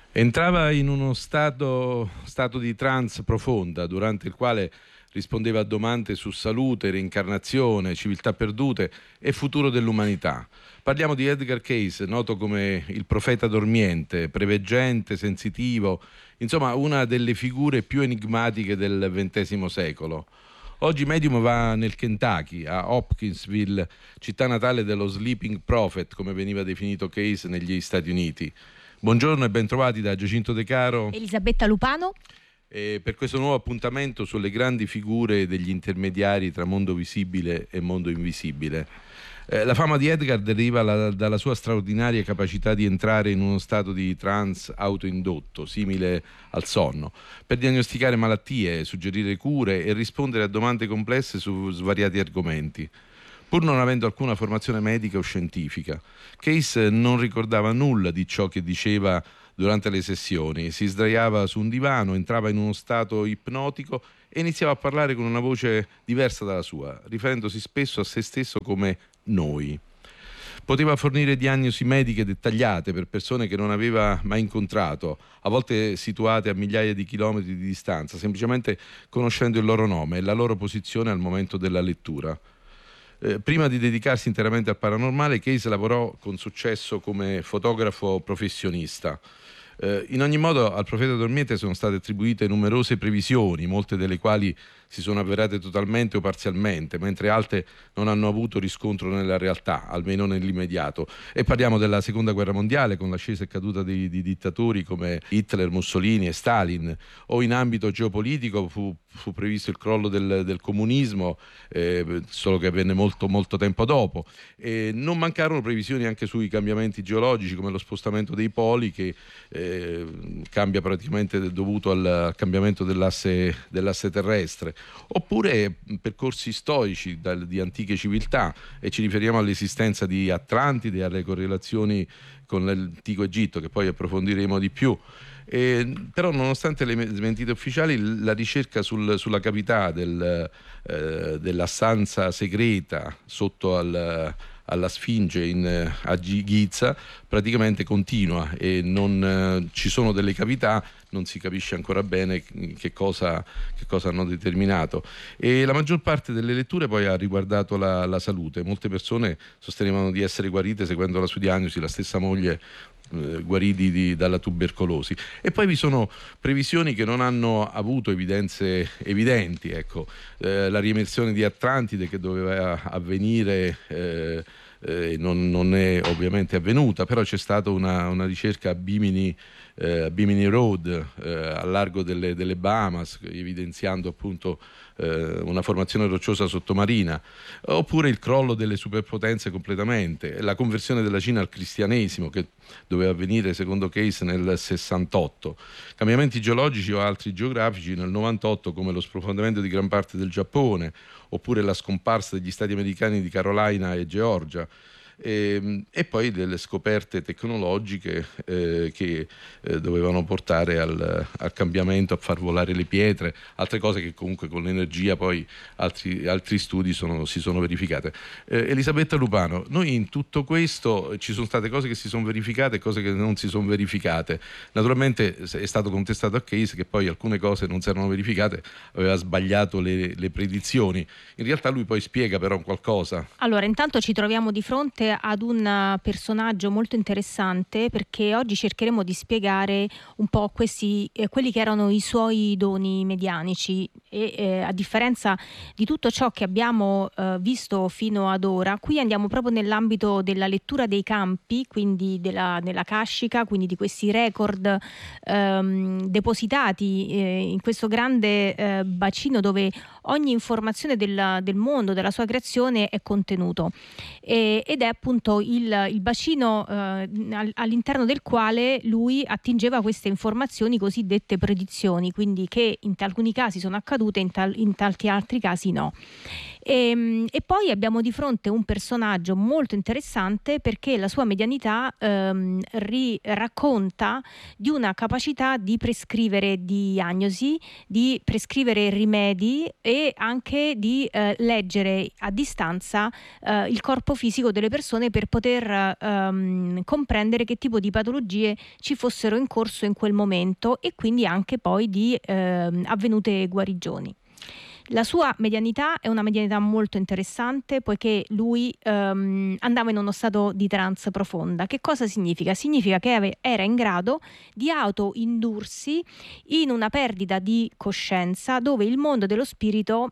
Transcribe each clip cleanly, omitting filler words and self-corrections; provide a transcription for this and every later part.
Entrava in uno stato di trance profonda, durante il quale rispondeva a domande su salute, reincarnazione, civiltà perdute e futuro dell'umanità. Parliamo di Edgar Cayce, noto come il profeta dormiente, preveggente, sensitivo, insomma una delle figure più enigmatiche del XX secolo. Oggi Medium va nel Kentucky, a Hopkinsville, città natale dello Sleeping Prophet, come veniva definito Cayce negli Stati Uniti. Buongiorno e bentrovati da Giacinto De Caro. Elisabetta Lupano. Per questo nuovo appuntamento sulle grandi figure degli intermediari tra mondo visibile e mondo invisibile. La fama di Edgar deriva dalla sua straordinaria capacità di entrare in uno stato di trance autoindotto, simile al sonno, per diagnosticare malattie, suggerire cure e rispondere a domande complesse su svariati argomenti. Pur non avendo alcuna formazione medica o scientifica, Cayce non ricordava nulla di ciò che diceva durante le sessioni. Si sdraiava su un divano, entrava in uno stato ipnotico e iniziava a parlare con una voce diversa dalla sua, riferendosi spesso a se stesso come noi. Poteva fornire diagnosi mediche dettagliate per persone che non aveva mai incontrato, a volte situate a migliaia di chilometri di distanza, semplicemente conoscendo il loro nome e la loro posizione al momento della lettura. Prima di dedicarsi interamente al paranormale, Cayce lavorò con successo come fotografo professionista. In ogni modo, al profeta dormiente sono state attribuite numerose previsioni, molte delle quali si sono avverate totalmente o parzialmente, mentre altre non hanno avuto riscontro nella realtà, almeno nell'immediato. E parliamo della Seconda Guerra Mondiale, con l'ascesa e caduta di dittatori come Hitler, Mussolini e Stalin, o in ambito geopolitico fu previsto il crollo del comunismo, solo che avvenne molto tempo dopo. Non mancarono previsioni anche sui cambiamenti geologici, come lo spostamento dei poli, che cambia praticamente dovuto al cambiamento dell'asse terrestre, oppure percorsi storici di antiche civiltà, e ci riferiamo all'esistenza di Atlantide e alle correlazioni con l'antico Egitto, che poi approfondiremo di più. Però nonostante le smentite ufficiali, la ricerca sulla cavità della stanza segreta sotto alla Sfinge a Giza praticamente continua, e non ci sono delle cavità, non si capisce ancora bene che cosa hanno determinato, e la maggior parte delle letture poi ha riguardato la salute. Molte persone sostenevano di essere guarite seguendo la sua diagnosi, la stessa moglie guariti dalla tubercolosi. E poi vi sono previsioni che non hanno avuto evidenze evidenti, ecco. La riemersione di Atlantide, che doveva avvenire, non è ovviamente avvenuta, però c'è stata una ricerca a Bimini Road, a largo delle Bahamas, evidenziando appunto una formazione rocciosa sottomarina, oppure il crollo delle superpotenze completamente, la conversione della Cina al cristianesimo, che doveva avvenire secondo Cayce nel 68, cambiamenti geologici o altri geografici nel 98, come lo sprofondamento di gran parte del Giappone, oppure la scomparsa degli stati americani di Carolina e Georgia. E poi delle scoperte tecnologiche che dovevano portare al cambiamento, a far volare le pietre, altre cose che comunque con l'energia poi altri studi si sono verificate. Elisabetta Lupano, noi in tutto questo ci sono state cose che si sono verificate e cose che non si sono verificate. Naturalmente è stato contestato a Cayce che poi alcune cose non si erano verificate, aveva sbagliato le predizioni. In realtà lui poi spiega però qualcosa. Allora, intanto ci troviamo di fronte ad un personaggio molto interessante, perché oggi cercheremo di spiegare un po' quelli che erano i suoi doni medianici, e a differenza di tutto ciò che abbiamo visto fino ad ora, qui andiamo proprio nell'ambito della lettura dei campi, quindi della Kashica, quindi di questi record depositati in questo grande bacino dove ogni informazione del mondo, della sua creazione è contenuto, ed è appunto il bacino all'interno del quale lui attingeva queste informazioni, cosiddette predizioni, quindi che in alcuni casi sono accadute, in tanti altri casi no. E poi abbiamo di fronte un personaggio molto interessante, perché la sua medianità racconta di una capacità di prescrivere diagnosi, di prescrivere rimedi e anche di leggere a distanza il corpo fisico delle persone per poter comprendere che tipo di patologie ci fossero in corso in quel momento, e quindi anche poi di avvenute guarigioni. La sua medianità è una medianità molto interessante, poiché lui andava in uno stato di trance profonda. Che cosa significa? Significa che era in grado di autoindursi in una perdita di coscienza, dove il mondo dello spirito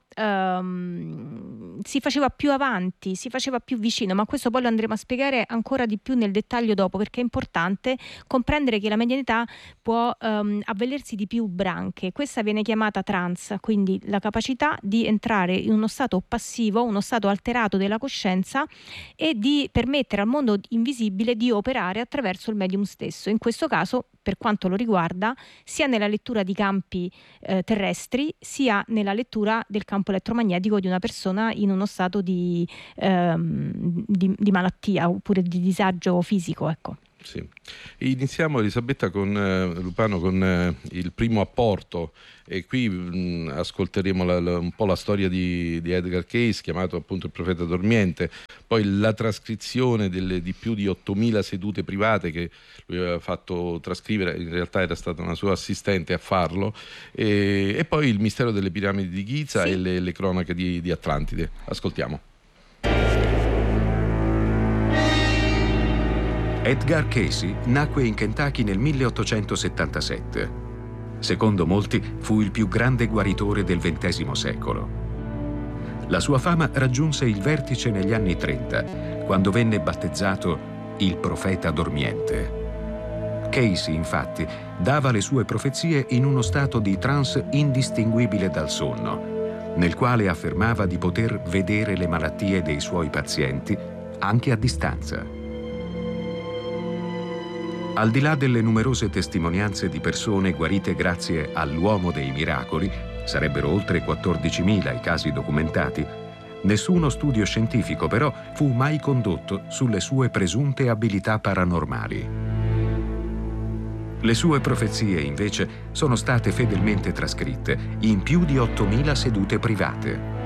si faceva più avanti, si faceva più vicino, ma questo poi lo andremo a spiegare ancora di più nel dettaglio dopo, perché è importante comprendere che la medianità può avvalersi di più branche. Questa viene chiamata trance, quindi la capacità di entrare in uno stato passivo, uno stato alterato della coscienza, e di permettere al mondo invisibile di operare attraverso il medium stesso. In questo caso, per quanto lo riguarda, sia nella lettura di campi terrestri, sia nella lettura del campo elettromagnetico di una persona in uno stato di malattia oppure di disagio fisico, ecco. Sì. Iniziamo, Elisabetta, con Lupano, con il primo apporto, e qui ascolteremo un po' la storia di Edgar Cayce, chiamato appunto il profeta dormiente, poi la trascrizione di più di 8.000 sedute private che lui aveva fatto trascrivere, in realtà era stata una sua assistente a farlo, e poi il mistero delle piramidi di Giza, sì, e le cronache di Atlantide. Ascoltiamo. Edgar Cayce nacque in Kentucky nel 1877. Secondo molti fu il più grande guaritore del XX secolo. La sua fama raggiunse il vertice negli anni 30, quando venne battezzato il profeta dormiente. Cayce, infatti, dava le sue profezie in uno stato di trance indistinguibile dal sonno, nel quale affermava di poter vedere le malattie dei suoi pazienti anche a distanza. Al di là delle numerose testimonianze di persone guarite grazie all'uomo dei miracoli, sarebbero oltre 14.000 i casi documentati, nessuno studio scientifico però fu mai condotto sulle sue presunte abilità paranormali. Le sue profezie, invece, sono state fedelmente trascritte in più di 8.000 sedute private.